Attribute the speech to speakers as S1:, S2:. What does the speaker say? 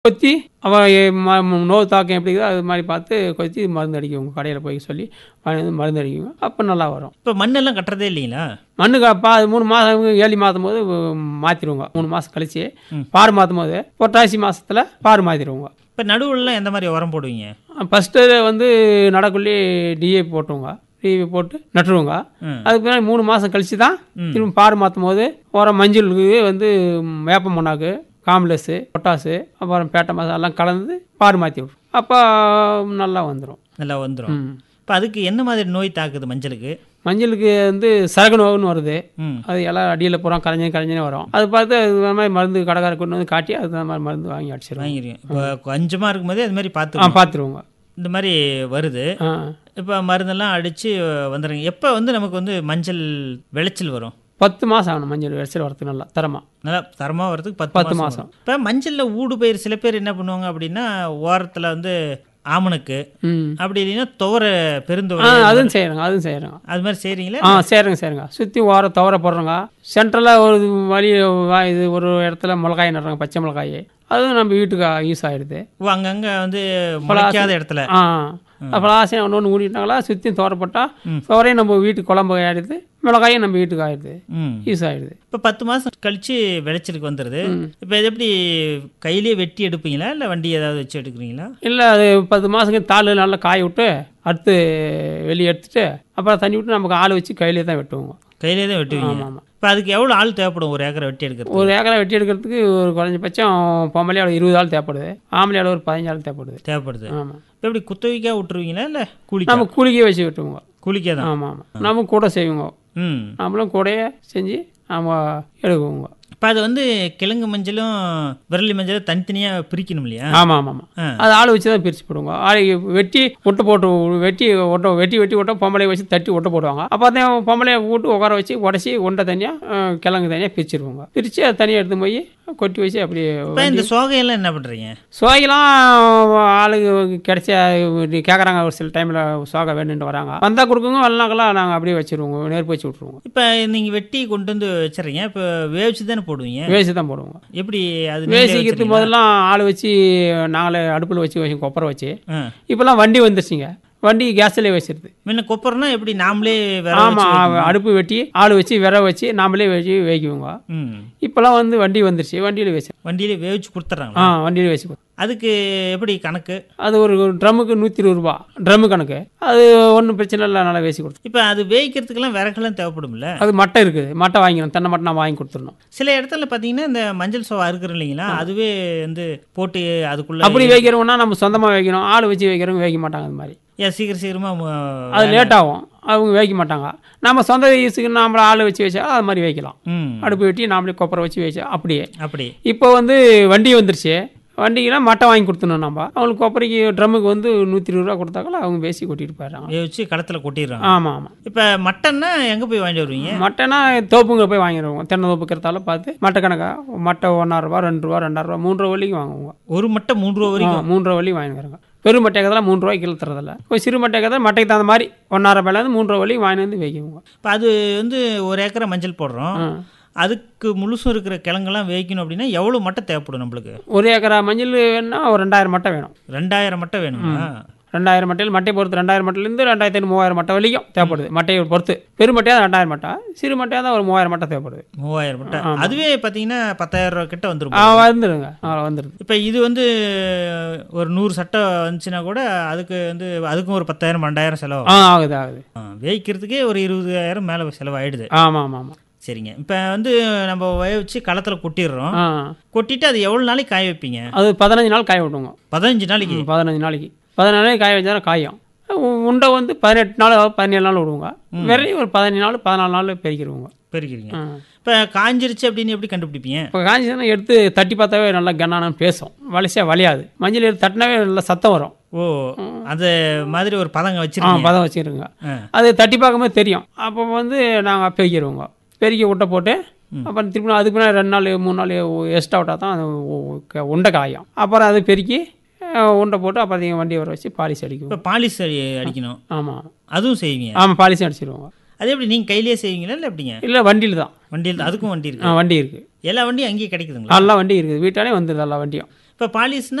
S1: கொத்தி நோய் தாக்கம் எப்படி இருக்குதோ அது மாதிரி பார்த்து கொத்தி மருந்து அடிக்குவோங்க. கடையில் போய் சொல்லி மருந்து அடிக்குவோங்க. அப்போ நல்லா வரும்.
S2: இப்போ மண்ணெல்லாம் கட்டுறதே இல்லைங்களா?
S1: மண்ணு அது 3 மாதம் ஏலி மாற்றும் போது மாற்றிடுவோங்க. 3 மாதம் கழிச்சு பார் மாற்றும் போது புரட்டாசி மாதத்தில் பார் மாற்றிடுவோங்க.
S2: இப்போ நடுவுலாம் எந்த மாதிரி உரம் போடுவீங்க?
S1: First நடக்குள்ளே DAP போட்டுவோங்க. டிஏபி போட்டு நட்டுருவோங்க. அதுக்கு பின்னாடி 3 மாதம் கழிச்சு தான் திரும்ப பார் மாற்றும் போது உரம் மஞ்சளுக்கு வேப்ப மண்ணாக்கு, காம்ப்ளெக்ஸு, பொட்டாசு, அப்புறம் பேட்டை மசாலா எல்லாம் கலந்து பார் மாற்றி விட்ரும். அப்போ நல்லா வந்துடும்.
S2: நல்லா வந்துடும். இப்போ அதுக்கு என்ன மாதிரி நோய் தாக்குது மஞ்சளுக்கு?
S1: மஞ்சளுக்கு சரகு நோவுன்னு வருது. அது எல்லாம் அடியில் பூரா கரைஞ்சே வரும். அது பார்த்து அது மாதிரி மருந்து கடைக்கார கொண்டு வந்து காட்டி அது மாதிரி மருந்து வாங்கி அடிச்சிடும்.
S2: வாங்கிடுங்க. இப்போ கொஞ்சமாக இருக்கும்போதே அது மாதிரி பார்த்துருவோங்க. இந்த மாதிரி வருது. இப்போ மருந்தெல்லாம் அடித்து வந்துடுங்க. எப்போ நமக்கு மஞ்சள் விளைச்சல் வரும்?
S1: 10 மாதம் ஆகணும் மஞ்சள் விளைச்சல் வரதுக்கு. நல்லா
S2: தரமாக வரதுக்கு 10
S1: மாதம்.
S2: இப்போ மஞ்சளில் ஊடு பயிர் சில பேர் என்ன பண்ணுவாங்க அப்படின்னா, ஓரத்தில் ஆமணக்கு, அப்படி இல்லைன்னா துவர பெருந்துவரை,
S1: அதுவும் செய்யறோங்க.
S2: அது மாதிரி செய்கிறீங்களா?
S1: செய்கிறேங்க. சுற்றி ஓர துவர போடுறோங்க. சென்ட்ரலாக ஒரு வழி இது ஒரு இடத்துல மிளகாய் நடுறாங்க, பச்சை மிளகாய். அதுவும் நம்ம வீட்டுக்கு யூஸ் ஆகிடுது.
S2: அங்கங்கே முளைக்காத இடத்துல
S1: அப்புறம் ஆசையாக ஒன்று ஊடிட்டாங்களா சுற்றி துவரப்பட்டால் துவரையும் நம்ம வீட்டுக்கு குழம்பு ஆகிடுது, மிளகாயும் நம்ம வீட்டுக்கு ஆகிடுது, யூஸ் ஆகிடுது.
S2: இப்போ 10 மாதம் கழிச்சு விளைச்சலுக்கு வந்துடுது. இப்போ இது எப்படி கையிலேயே வெட்டி எடுப்பீங்களா இல்லை வண்டி ஏதாவது வச்சு எடுக்கிறீங்களா?
S1: இல்லை, அது 10 மாதத்துக்கு தாள் நல்லா காய விட்டு அடுத்து வெளியே எடுத்துட்டு அப்புறம் தண்ணி விட்டு நமக்கு ஆள் வச்சு கையிலே தான் வெட்டுவோங்க.
S2: கையிலே தான் வெட்டுவீங்க?
S1: ஆமாம்.
S2: இப்போ அதுக்கு எவ்வளோ ஆள் தேவைப்படும் ஒரு ஏக்கரை வெட்டி எடுக்கிறது?
S1: ஒரு ஏக்கரை வெட்டி எடுக்கிறதுக்கு ஒரு குறைஞ்சபட்சம் பொம்பளையால் 20 ஆள் தேவைப்படுது, ஆம்பளையால் ஒரு 15 ஆள் தேவைப்படுது. ஆமாம்.
S2: இப்போ எப்படி குத்தகைக்காக விட்டுருவீங்களா இல்லை கூலிக்கு?
S1: நம்ம கூலிக்கே வச்சு விட்டுருவோங்க.
S2: கூலிக்கே தான்?
S1: ஆமாம். நம்ம கூட செய்வோங்க. நம்மளும் கூடையே செஞ்சு நம்ம எடுக்குவோங்க.
S2: இப்போ அது கிழங்கு மஞ்சளும் விரலி மஞ்சளும் தனித்தனியாக பிரிக்கணும் இல்லையா?
S1: ஆமாம். அது ஆள் வச்சு தான் பிரித்து போடுவோங்க. ஆள் வெட்டி ஒட்டை போட்டு வெட்டி ஒட்ட பொம்பளை வச்சு தட்டி ஒட்டை போடுவாங்க. அப்போ தான் பொம்பளையை கூட்டு உட்கார வச்சு உடச்சி ஒன்றை தனியாக கிழங்கு தனியாக பிரிச்சுடுவோங்க. பிரித்து அதை தனியாக எடுத்து போய் கொட்டி வச்சு அப்படியே.
S2: இப்போ இந்த சோகையெல்லாம் என்ன பண்ணுறீங்க?
S1: சோகையெல்லாம் ஆளுங்க கிடைச்சா கேட்குறாங்க. ஒரு சில டைமில் சோகை வேணுன்ட்டு வராங்க, வந்தால் கொடுக்குங்க. வரலாக்கெல்லாம் நாங்கள் அப்படியே வச்சுருவோங்க, நெருப்பு வச்சு விட்ருவோங்க.
S2: இப்போ நீங்கள் வெட்டி கொண்டு வச்சுறீங்க. இப்போ வேவிச்சு தானே போடுவீங்க?
S1: வேவிச்சு தான் போடுவோங்க.
S2: எப்படி அது
S1: வேவிக்கிறதுக்கு முதல்லாம் ஆள் வச்சு நாங்களே அடுப்பில் வச்சு கொப்பரை வச்சு. இப்போல்லாம் வண்டி வந்துருச்சுங்க. வண்டி கேஸ்லேயே வச்சிருது.
S2: முன்ன கொப்பரைனா எப்படி நாமளே?
S1: ஆமாம், அடுப்பு வெட்டி ஆள் வச்சு விர வச்சு நாமளே வச்சு வேவிக்குவோங்க. இப்போல்லாம் வண்டி வந்துருச்சு, வண்டியில் வச்சு
S2: வேவிச்சு கொடுத்துட்றாங்க.
S1: வண்டியில் வச்சு.
S2: அதுக்கு எப்படி கணக்கு?
S1: அது ஒரு ட்ரம்முக்கு 120 ரூபா ட்ரம்மு கணக்கு. அது ஒன்றும் பிரச்சனை இல்லை, நல்லா வேசி கொடுத்து.
S2: இப்போ அது வேவிக்கிறதுக்கெல்லாம் விறகுலாம் தேவைப்படும்ல?
S1: அது மட்டை இருக்குது, மட்டை வாங்கிக்கணும். தென்னை மட்டை நான் வாங்கி கொடுத்துடணும்.
S2: சில இடத்துல பார்த்தீங்கன்னா இந்த மஞ்சள் சோவா இருக்கிறோம் இல்லைங்களா, அதுவே போட்டு அதுக்குள்ளே
S1: அப்படி வைக்கிறோம்னா நம்ம சொந்தமாக வைக்கணும். ஆள் வச்சு வைக்கிறவங்க வைக்க மாட்டாங்க. அது மாதிரி
S2: சீக்கிரமாக
S1: அது லேட் ஆகும், அவங்க வைக்க மாட்டாங்க. நம்ம சொந்த யூஸுக்கு நம்மள ஆள் வச்சு வச்சா அது மாதிரி வைக்கலாம். அடுப்பு வெட்டி நாமளே கொப்பரை வச்சு வச்சா அப்படியே. இப்போ வண்டி வந்துருச்சு. வண்டிக்கெல்லாம் மட்டை வாங்கி கொடுத்துணும். நம்ம அவங்களுக்கு கொப்பரைக்கு ட்ரம்முக்கு 120 ரூபா கொடுத்தாக்கல அவங்க பேசி கொட்டிட்டு போயிடுறாங்க.
S2: வச்சு களத்தில் கொட்டிடுறாங்க.
S1: ஆமாம்.
S2: இப்போ மட்டன்னா எங்கே போய் வாங்கிட்டு வருவீங்க?
S1: மட்டைனா தோப்புங்க போய் வாங்கிடுவோம். தென்னை தோப்பு இருக்கிறதால பார்த்து மட்டை கணக்காக மட்டை 1.5 ரூபா, 2 ரூபா, 2.5 ரூபா, 3 ரூபா வரைக்கும் வாங்குவோங்க.
S2: ஒரு மட்டை 3 ரூபா வரைக்கும்? 3
S1: ரூபா வரைக்கும் வாங்கிக்கிறாங்க. பெரும் மட்டைக்கதெல்லாம் 3 ரூபாய்க்கு கீழே தரதில்ல. கொஞ்சம் சிறு மட்டைக்கதான் மட்டைக்கு தகுந்த மாதிரி 1.5 ரூபாயிலேருந்து 3 ரூபா வரைக்கும் வாங்கி வைக்குவோங்க.
S2: இப்போ அது ஒரு ஏக்கரை மஞ்சள் போடுறோம், அதுக்கு முழுசும் இருக்கிற கிழங்கெல்லாம் வேய்க்கணும் அப்படின்னா எவ்வளோ மட்டை தேவைப்படும் நம்மளுக்கு?
S1: ஒரு ஏக்கரா மஞ்சள் வேணும்னா ஒரு 2000 மட்டை வேணும்.
S2: 2000 மட்டை வேணுமா?
S1: 2000 மட்டையில் மட்டை பொறுத்து 2000 மட்டையிலேருந்து 2500 3000 மட்டை வரைக்கும் தேவைப்படுது. மட்டையை பொறுத்து பெரும் மட்டையாக 2000 மட்டை, சிறு மட்டையாக தான் ஒரு 3000 மட்டை தேவைப்படுது.
S2: 3000 மட்டை. அதுவே பார்த்தீங்கன்னா 10,000 ரூபா கிட்ட வந்துடும்.
S1: வந்துடுது.
S2: இப்போ இது ஒரு 100 சட்டை வந்துச்சுன்னா கூட அதுக்கு அதுக்கும் ஒரு 10,000 12,000 செலவு
S1: ஆகுது.
S2: வேய்க்கிறதுக்கே ஒரு 20,000 மேலே செலவாயிடுது.
S1: ஆமாம்.
S2: சரிங்க. இப்போ நம்ம வச்சு களத்தில் கொட்டிடுறோம். கொட்டிட்டு அது எவ்வளோ நாளைக்கு காய வைப்பீங்க?
S1: அது 15 நாள் காய விட்டுவோங்க.
S2: 15 நாளைக்கு?
S1: 15 நாளைக்கு காய வச்சாலும் காயும். உண்டை 18 நாள் 17 நாள் விடுவோங்க. வெறும் ஒரு 15 நாள் 14 நாள் பெருக்கிடுவோங்க.
S2: இப்போ காஞ்சிருச்சு அப்படின்னு எப்படி கண்டுபிடிப்பீங்க?
S1: இப்போ காஞ்சிச்சுன்னா எடுத்து தட்டி பார்த்தாவே நல்லா கண்ணானு பேசும், வலிசா வலியாது. மஞ்சள் எடுத்து தட்டினாவே நல்லா சத்தம் வரும்.
S2: அந்த மாதிரி ஒரு பதம்
S1: வச்சுருங்க. அது தட்டி பார்க்கும்போது தெரியும். அப்போ நாங்கள் பெருக்கிடுவோங்க. பெருக்கி உட்டை போட்டு அப்புறம் திருப்பி அதுக்கு முன்னாடி 2 நாள் 3 நாள் எக்ஸ்ட்ரா விட்டால் தான் அது உண்டை காயும். அப்புறம் அது பெருக்கி உண்டை போட்டு அப்புறம் வண்டி வர வச்சு பாலிஷ் அடிக்கும்.
S2: இப்போ பாலிஷ் அடிக்கணும்?
S1: ஆமாம்.
S2: அதுவும் செய்வீங்க?
S1: ஆமாம், பாலிஷும் அடிச்சிடுவோங்க.
S2: அது எப்படி நீங்கள் கையிலேயே செய்வீங்களா இல்லை எப்படிங்க?
S1: இல்லை, வண்டியில் தான்.
S2: அதுக்கும் வண்டி இருக்குது?
S1: வண்டி இருக்குது.
S2: எல்லா வண்டியும் அங்கேயே கிடைக்குதுங்களா?
S1: எல்லா வண்டியும் இருக்குது, வீட்டாலே வந்துடுது எல்லா வண்டியும்.
S2: இப்போ பாலிஸ்னா